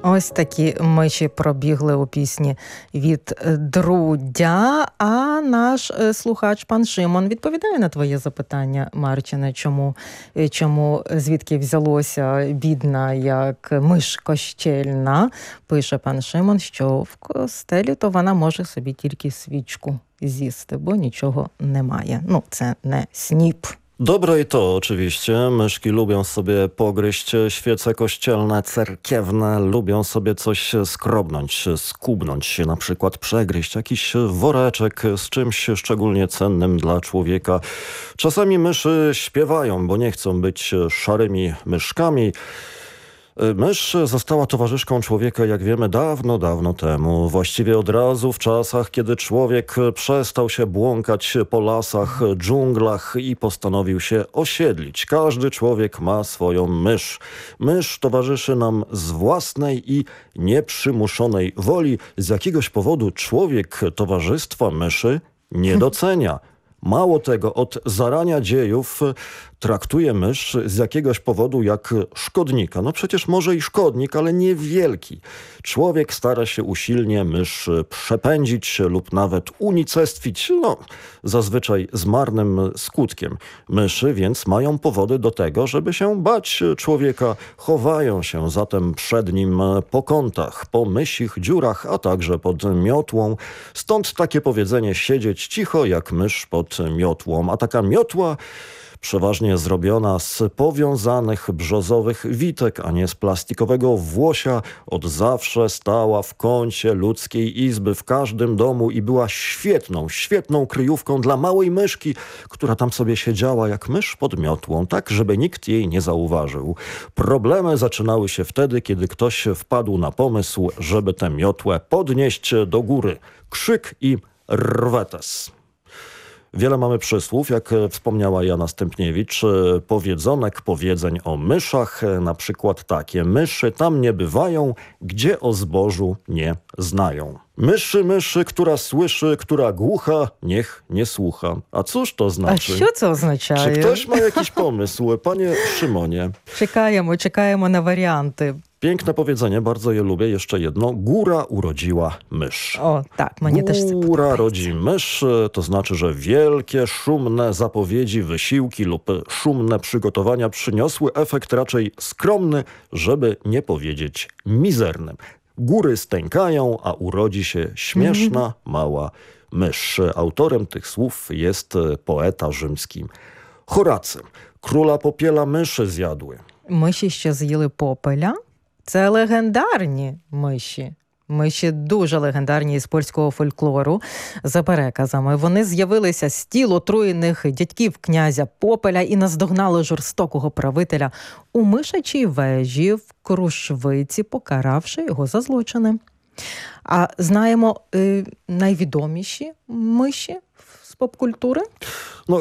Ось такі миші пробігли у пісні від Друдя, а наш слухач пан Шимон відповідає на твоє запитання, Марчине, звідки взялося бідна, як миш кощельна. Пише пан Шимон, що в костелі то вона може собі тільки свічку zjisty, bo niczego nie ma. No, to nie snip. Dobre i to oczywiście. Myszki lubią sobie pogryźć świece kościelne, cerkiewne, lubią sobie coś skrobnąć, skubnąć, na przykład przegryźć jakiś woreczek z czymś szczególnie cennym dla człowieka. Czasami myszy śpiewają, bo nie chcą być szarymi myszkami. Mysz została towarzyszką człowieka, jak wiemy, dawno, dawno temu. Właściwie od razu w czasach, kiedy człowiek przestał się błąkać po lasach, dżunglach i postanowił się osiedlić. Każdy człowiek ma swoją mysz. Mysz towarzyszy nam z własnej i nieprzymuszonej woli. Z jakiegoś powodu człowiek towarzystwa myszy nie docenia. Mało tego, od zarania dziejów traktuje mysz z jakiegoś powodu jak szkodnika. No przecież może i szkodnik, ale niewielki. Człowiek stara się usilnie mysz przepędzić lub nawet unicestwić, zazwyczaj z marnym skutkiem. Myszy więc mają powody do tego, żeby się bać człowieka. Chowają się zatem przed nim po kątach, po mysich dziurach, a także pod miotłą. Stąd takie powiedzenie: siedzieć cicho jak mysz pod miotłą. A taka miotła przeważnie zrobiona z powiązanych brzozowych witek, a nie z plastikowego włosia, od zawsze stała w kącie ludzkiej izby, w każdym domu i była świetną kryjówką dla małej myszki, która tam sobie siedziała jak mysz pod miotłą, tak żeby nikt jej nie zauważył. Problemy zaczynały się wtedy, kiedy ktoś wpadł na pomysł, żeby tę miotłę podnieść do góry. Krzyk i rwetes. Wiele mamy przysłów, jak wspomniała Jana Stępniewicz, powiedzeń o myszach, na przykład takie: myszy tam nie bywają, gdzie o zbożu nie znają. Myszy, która słyszy, która głucha, niech nie słucha. A cóż to znaczy? A co to oznacza? Czy ktoś ma jakiś pomysł? Panie Szymonie. Czekajmy na warianty. Piękne powiedzenie, bardzo je lubię. Jeszcze jedno. Góra urodziła mysz. O, tak, mnie też to podoba. Góra rodzi mysz, to znaczy, że wielkie, szumne zapowiedzi, wysiłki lub szumne przygotowania przyniosły efekt raczej skromny, żeby nie powiedzieć mizerny. Góry stękają, a urodzi się śmieszna, mała mysz. Autorem tych słów jest poeta rzymski Horacy. Króla popiela myszy zjadły. Миші, що з'їли попеля? Це легендарні миші. Миші дуже легендарні із польського фольклору. За переказами, вони з'явилися з тіл отруєних дядьків князя Попеля і наздогнали жорстокого правителя у мишачій вежі в Крушвиці, покаравши його за злочини. А знаємо найвідоміші миші з поп-культури?